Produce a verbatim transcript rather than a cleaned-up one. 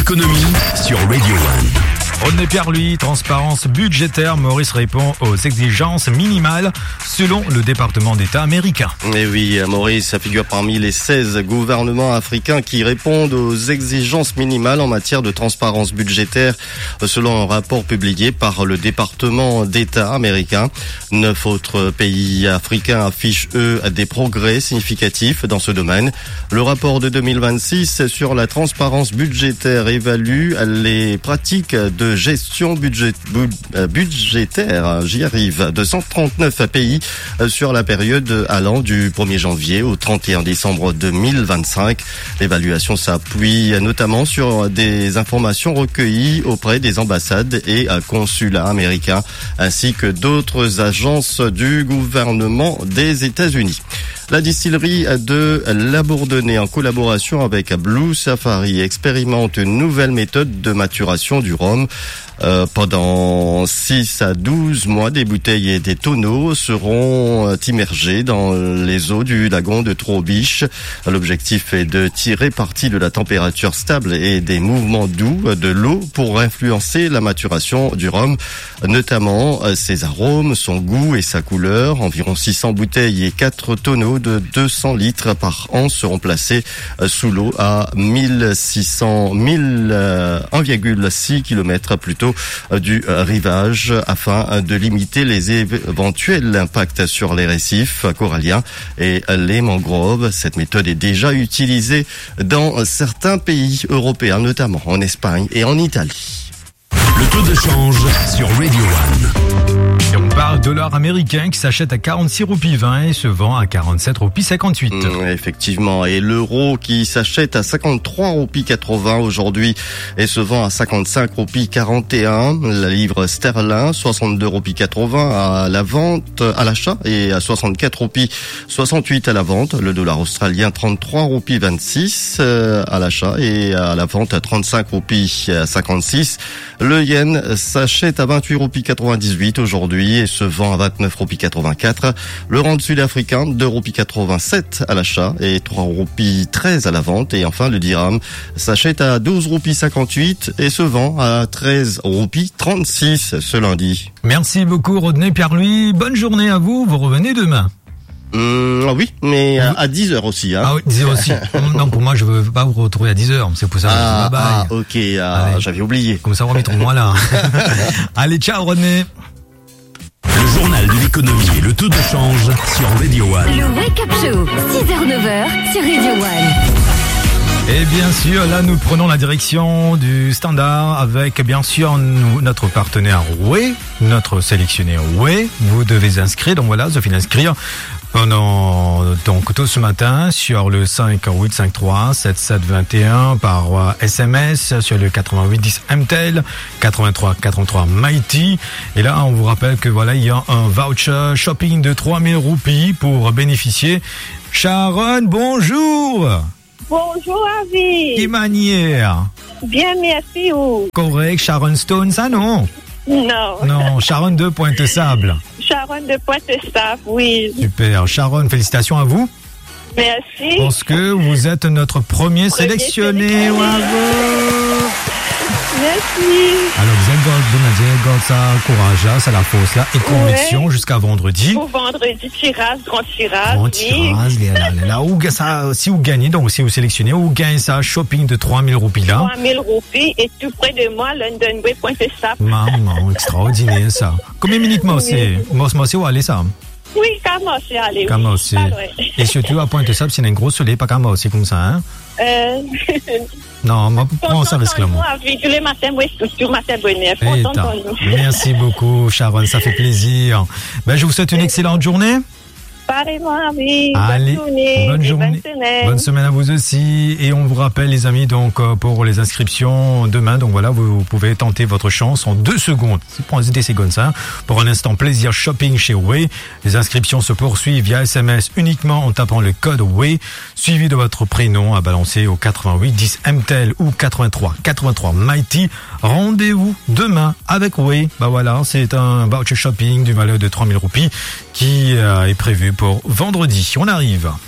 l'économie sur Radio One. Rodney Pierre, lui, transparence budgétaire. Maurice répond aux exigences minimales selon le département d'État américain. Et oui, Maurice, ça figure parmi les seize gouvernements africains qui répondent aux exigences minimales en matière de transparence budgétaire selon un rapport publié par le département d'État américain. Neuf autres pays africains affichent, eux, des progrès significatifs dans ce domaine. Le rapport de deux mille vingt-six sur la transparence budgétaire évalue les pratiques de gestion budget, budgétaire, j'y arrive, de cent trente-neuf pays sur la période allant du premier janvier au trente et un décembre deux mille vingt-cinq. L'évaluation s'appuie notamment sur des informations recueillies auprès des ambassades et consulats américains ainsi que d'autres agences du gouvernement des États-Unis. La distillerie de La Bourdonnais, en collaboration avec Blue Safari, expérimente une nouvelle méthode de maturation du rhum. Euh, pendant six à douze mois, des bouteilles et des tonneaux seront immergés dans les eaux du lagon de Troubiche. L'objectif est de tirer parti de la température stable et des mouvements doux de l'eau pour influencer la maturation du rhum, notamment ses arômes, son goût et sa couleur. Environ six cents bouteilles et quatre tonneaux de deux cents litres par an seront placés sous l'eau à mille six cents, un virgule six kilomètres plutôt du rivage afin de limiter les éventuels impacts sur les récifs coralliens et les mangroves. Cette méthode est déjà utilisée dans certains pays européens, notamment en Espagne et en Italie. Le taux de change sur Radio One. Et on parle de l'or américain qui s'achète à quarante-six roupies vingt et se vend à quarante-sept roupies cinquante-huit. Mmh, effectivement. Et l'euro qui s'achète à cinquante-trois roupies quatre-vingts aujourd'hui et se vend à cinquante-cinq roupies quarante et un. La livre sterling, soixante-deux roupies quatre-vingts à la vente, à l'achat et à soixante-quatre roupies soixante-huit à la vente. Le dollar australien, trente-trois roupies vingt-six à l'achat et à la vente à trente-cinq roupies cinquante-six. Le yen s'achète à vingt-huit roupies quatre-vingt-dix-huit aujourd'hui et se vend à vingt-neuf roupies quatre-vingt-quatre. Le rand sud-africain, deux roupies quatre-vingt-sept à l'achat et trois roupies treize à la vente. Et enfin, le dirham s'achète à douze roupies cinquante-huit et se vend à treize roupies trente-six ce lundi. Merci beaucoup Rodney Pierre-Louis. Bonne journée à vous. Vous revenez demain. Mmh, oui, mais à, à dix heures aussi. Hein. Ah oui, dix heures aussi. Non, pour moi, je veux pas vous retrouver à dix heures. C'est pour ça que ah, je dis bye bye. Ah, ok, ah, j'avais oublié. Comme ça, remettons-moi là. Allez, ciao Rodney. Le journal de l'économie et le taux de change sur Radio One. Le Wake Up Show, six heures neuf heures sur Radio One. Et bien sûr, là, nous prenons la direction du standard avec, bien sûr, nous, notre partenaire Way, notre sélectionné Way. Vous devez inscrire, donc voilà, vous devez inscrire pendant, donc, tôt ce matin sur le cinq huit cinq trois sept sept deux un par S M S sur le quatre-vingt-huit dix M T L, quatre-vingt-trois quatre-vingt-trois Mighty. Et là, on vous rappelle que voilà, il y a un voucher shopping de trois mille roupies pour bénéficier. Sharon, bonjour! Bonjour, Avi. Quelle manière? Bien, merci. Ou... Correct, Sharon Stone, ça non? Non. Non, Sharon de Pointe-Sable. Sharon de Pointe-Sable, oui. Super. Sharon, félicitations à vous. Merci. Parce que vous êtes notre premier, premier sélectionné. Bravo. Merci. Alors, vous êtes dans ça, courage, ça la force là, et conviction ouais. Jusqu'à vendredi. Pour vendredi, tirage, grand tirage. Grand oui. tirage, là, là, là, où ça, si vous gagnez, donc si vous sélectionnez, vous gagnez ça, shopping de trois mille roupies là. trois mille roupies et tout près de moi, London Way, Pointe-Sable. Maman, extraordinaire ça. Combien de minutes moi aussi? Moi aussi, où aller ça? Oui, comment c'est aller? Comment c'est? Et surtout à Pointe-Sable, c'est un gros soleil, pas comme c'est comme ça, hein? Euh... Non, moi, prends ça risque là, moi. Merci beaucoup, Sharon, ça fait plaisir. Ben, je vous souhaite une excellente journée. Pareillement, oui. Allez, bonne journée. Bonne journée. Bonne semaine. Bonne semaine à vous aussi. Et on vous rappelle, les amis, donc, pour les inscriptions demain, donc voilà, vous pouvez tenter votre chance en deux secondes. C'est pour des secondes, ça. Pour un instant plaisir shopping chez Way. Les inscriptions se poursuivent via S M S uniquement en tapant le code Way, suivi de votre prénom à balancer au quatre-vingt-huit dix M T L ou quatre-vingt-trois quatre-vingt-trois Mighty. Rendez-vous demain avec Way. Bah voilà, c'est un voucher shopping d'une valeur de trois mille roupies qui euh, est prévu pour vendredi. On arrive.